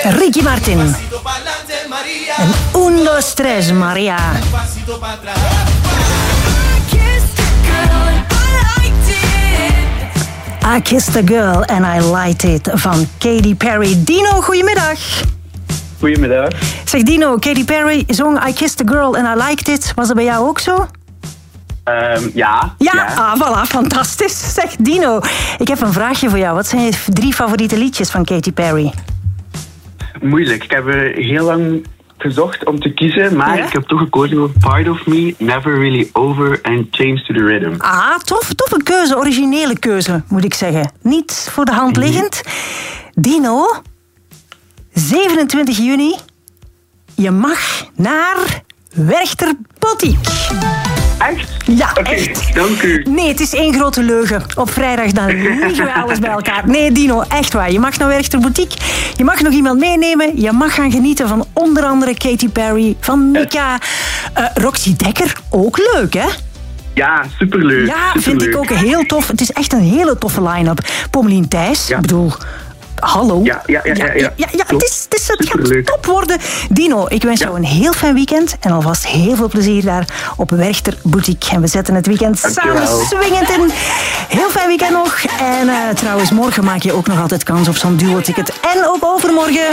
Ricky Martin. En Un, dos, tres, Maria. I Kissed a Girl and I Liked It van Katy Perry. Dino, goedemiddag. Goedemiddag. Zeg Dino, Katy Perry zong I Kissed a Girl and I Liked It. Was dat bij jou ook zo? Ja. Voilà, fantastisch. Zeg Dino, ik heb een vraagje voor jou. Wat zijn je 3 favoriete liedjes van Katy Perry? Moeilijk. Ik heb er heel lang gezocht om te kiezen, maar ik heb toch gekozen voor Part of Me, Never Really Over en Change to the Rhythm. Toffe keuze, originele keuze, moet ik zeggen. Niet voor de hand liggend. Dino, 27 juni, je mag naar Werchter Boutique. Echt? Ja, Oké, echt. dank u. Nee, het is 1 grote leugen. Op vrijdag dan liegen we alles bij elkaar. Nee, Dino, echt waar. Je mag naar Werchter Boutique. Je mag nog iemand meenemen. Je mag gaan genieten van onder andere Katy Perry, van Mika, Roxy Dekker. Ook leuk, hè? Ja, superleuk. Ja, vind ik ook heel tof. Het is echt een hele toffe line-up. Pommelien Thijs, ik bedoel... Hallo. Ja. Het gaat top worden. Dino, ik wens jou een heel fijn weekend en alvast heel veel plezier daar op Werchter Boutique. En we zetten het weekend samen swingend in. Heel fijn weekend nog. En trouwens, morgen maak je ook nog altijd kans op zo'n duo-ticket. En ook overmorgen